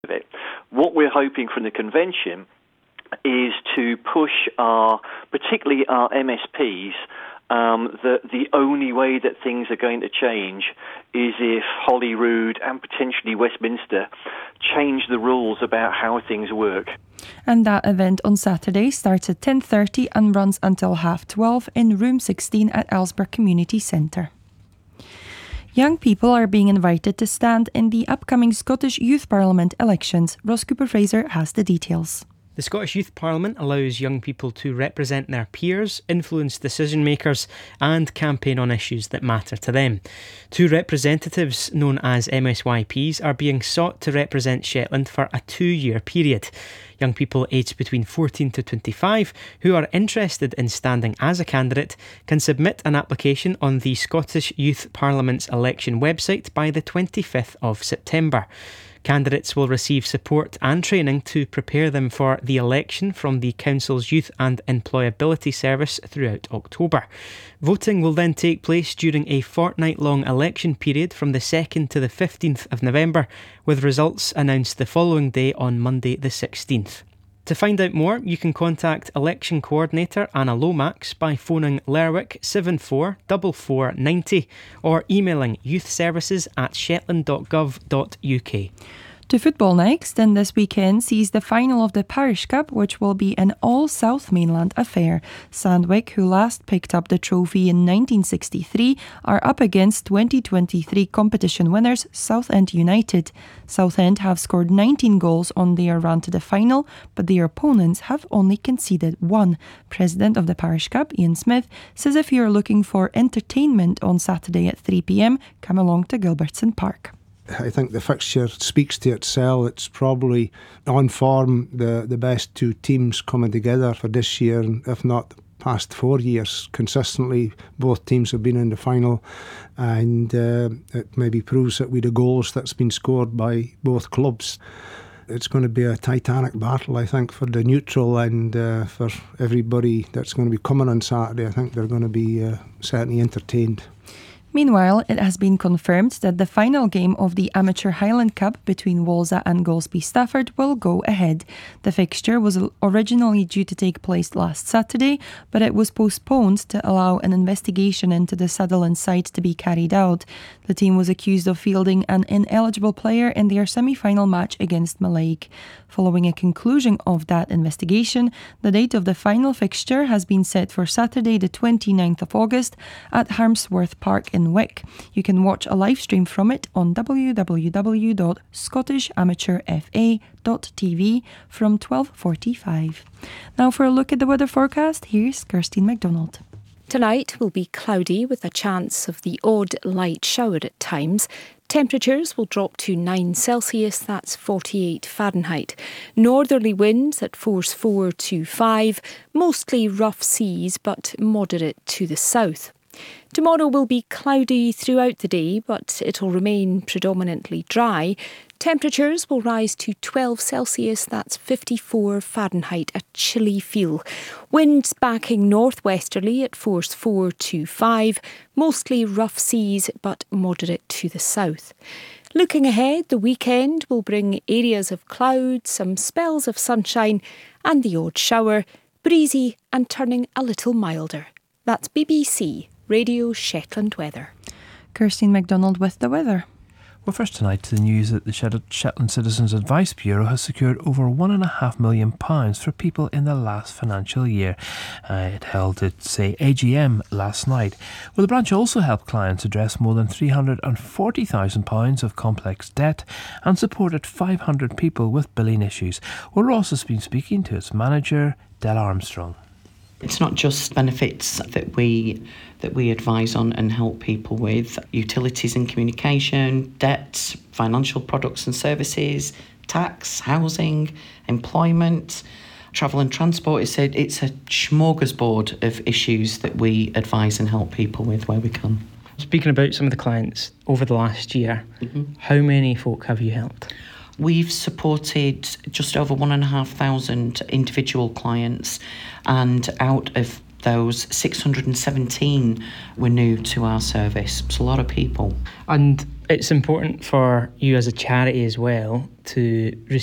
of it. What we're hoping from the convention is to push particularly our MSPs, that the only way that things are going to change is if Holyrood and potentially Westminster change the rules about how things work. And that event on Saturday starts at 10:30 and runs until 12:30 in room 16 at Ellsberg Community Centre. Young people are being invited to stand in the upcoming Scottish Youth Parliament elections. Ross Cooper-Fraser has the details. The Scottish Youth Parliament allows young people to represent their peers, influence decision makers and campaign on issues that matter to them. 2 representatives, known as MSYPs, are being sought to represent Shetland for a 2-year period. Young people aged between 14 to 25 who are interested in standing as a candidate can submit an application on the Scottish Youth Parliament's election website by the 25th of September. Candidates will receive support and training to prepare them for the election from the Council's Youth and Employability Service throughout October. Voting will then take place during a fortnight-long election period from the 2nd to the 15th of November, with results announced the following day on Monday the 16th. To find out more, you can contact Election Coordinator Anna Lomax by phoning Lerwick 744490 or emailing youthservices@shetland.gov.uk. To football next, and this weekend sees the final of the Parish Cup, which will be an all-South Mainland affair. Sandwick, who last picked up the trophy in 1963, are up against 2023 competition winners Southend United. Southend have scored 19 goals on their run to the final, but their opponents have only conceded 1. President of the Parish Cup, Ian Smith, says if you're looking for entertainment on Saturday at 3 p.m, come along to Gilbertson Park. I think the fixture speaks to itself. It's probably on form the best 2 teams coming together for this year, if not the past 4 years. Consistently, both teams have been in the final, and it maybe proves that with the goals that's been scored by both clubs, it's going to be a titanic battle, I think, for the neutral and for everybody that's going to be coming on Saturday. I think they're going to be certainly entertained. Meanwhile, it has been confirmed that the final game of the Amateur Highland Cup between Wolza and Golspie Stafford will go ahead. The fixture was originally due to take place last Saturday, but it was postponed to allow an investigation into the Sutherland side to be carried out. The team was accused of fielding an ineligible player in their semi-final match against Mallaig. Following a conclusion of that investigation, the date of the final fixture has been set for Saturday the 29th of August at Harmsworth Park in Wick. You can watch a live stream from it on www.scottishamateurfa.tv from 12:45. Now for a look at the weather forecast, here's Kirsteen MacDonald. Tonight will be cloudy with a chance of the odd light shower at times. Temperatures will drop to 9 Celsius, that's 48 Fahrenheit. Northerly winds at force 4 to 5, mostly rough seas but moderate to the south. Tomorrow will be cloudy throughout the day, but it'll remain predominantly dry. Temperatures will rise to 12 Celsius, that's 54 Fahrenheit, a chilly feel. Winds backing northwesterly at force 4 to 5, mostly rough seas but moderate to the south. Looking ahead, the weekend will bring areas of cloud, some spells of sunshine and the odd shower, breezy and turning a little milder. That's BBC Radio Shetland Weather. Kirsteen MacDonald with the weather. Well, first tonight to the news that the Shetland Citizens Advice Bureau has secured over £1.5 million for people in the last financial year. It held its AGM last night. Well, the branch also helped clients address more than £340,000 of complex debt and supported 500 people with billing issues. Well, Ross has been speaking to its manager, Del Armstrong. It's not just benefits that we advise on and help people with. Utilities and communication, debt, financial products and services, tax, housing, employment, travel and transport. It's a smorgasbord of issues that we advise and help people with where we can. Speaking about some of the clients over the last year, how many folk have you helped? We've supported just over 1,500 individual clients, and out of those, 617 were new to our service. It's a lot of people. And It's important for you as a charity as well to